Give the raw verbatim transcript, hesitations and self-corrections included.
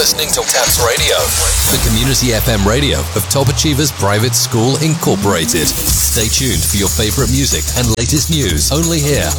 listening to Caps Radio, the community F M radio of Top Achievers Private School Incorporated. Stay tuned for your favorite music and latest news only here